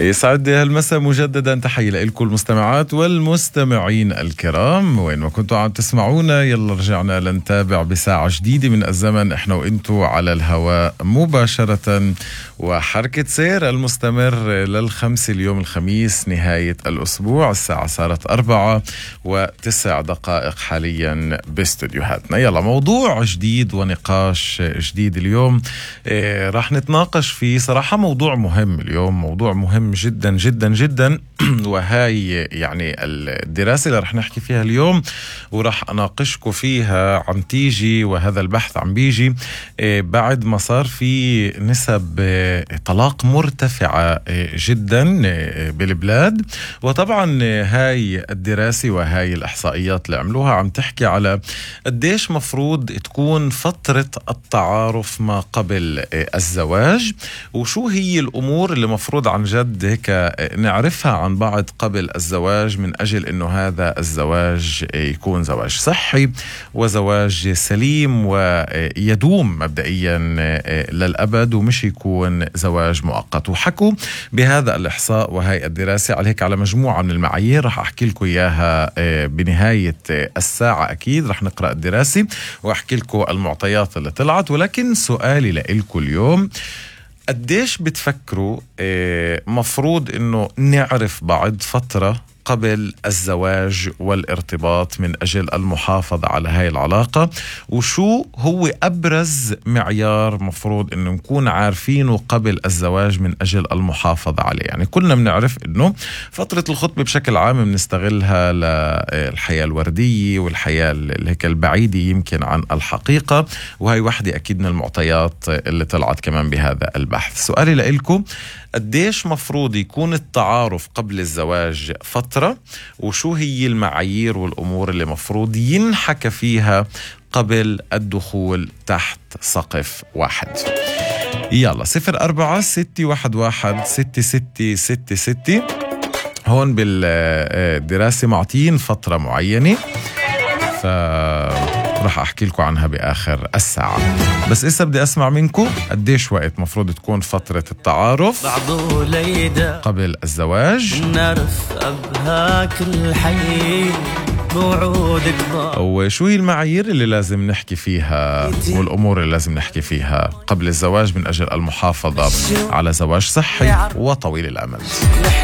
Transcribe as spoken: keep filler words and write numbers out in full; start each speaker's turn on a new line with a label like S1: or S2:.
S1: يسعد هالمساء مجددا، تحية لكم المستمعات والمستمعين الكرام وين ما كنتوا عم تسمعونا. يلا رجعنا لنتابع بساعة جديدة من الزمن، احنا وانتوا على الهواء مباشرة، وحركة سير المستمر للخمس اليوم الخميس نهاية الأسبوع. الساعة صارت أربعة وتسع دقائق حاليا باستوديوهاتنا. يلا موضوع جديد ونقاش جديد اليوم. اه راح نتناقش فيه صراحة موضوع مهم اليوم، موضوع مهم جدا جدا جدا وهاي يعني الدراسة اللي رح نحكي فيها اليوم ورح أناقشكم فيها عم تيجي، وهذا البحث عم بيجي بعد ما صار في نسب طلاق مرتفعة جدا بالبلاد. وطبعا هاي الدراسة وهاي الإحصائيات اللي عملوها عم تحكي على قديش مفروض تكون فترة التعارف ما قبل الزواج، وشو هي الأمور اللي مفروض عن جد هيك نعرفها عن بعض قبل الزواج من أجل أنه هذا الزواج يكون زواج صحي وزواج سليم ويدوم مبدئيا للأبد، ومش يكون زواج مؤقت. وحكوا بهذا الإحصاء وهي الدراسة على هيك على مجموعة من المعايير رح أحكي لكم إياها بنهاية الساعة. أكيد رح نقرأ الدراسة وأحكي لكم المعطيات اللي طلعت، ولكن سؤالي لكم اليوم، قديش بتفكروا مفروض إنه نعرف بعض فترة قبل الزواج والارتباط من أجل المحافظة على هاي العلاقة؟ وشو هو أبرز معيار مفروض إنه نكون عارفينه قبل الزواج من أجل المحافظة عليه؟ يعني كلنا بنعرف إنه فترة الخطبة بشكل عام بنستغلها للحياة الوردية والحياة اللي هيك البعيدة يمكن عن الحقيقة، وهي واحدة أكيد من المعطيات اللي طلعت كمان بهذا البحث. سؤالي لإلكم، قديش مفروض يكون التعارف قبل الزواج فترة، وشو هي المعايير والأمور اللي مفروض ينحكى فيها قبل الدخول تحت سقف واحد؟ يلا صفر أربعة ستة واحد واحد ستة ستة ستة ستة. هون بالدراسة معطين فترة معينة، ف رح أحكي لكم عنها بآخر الساعة. بس إسا بدي أسمع منكم قديش وقت مفروض تكون فترة التعارف قبل الزواج،
S2: نعرف أبها كل حي موعودك،
S1: وشو هي المعايير اللي لازم نحكي فيها والأمور اللي لازم نحكي فيها قبل الزواج من أجل المحافظة على زواج صحي وطويل الأمد.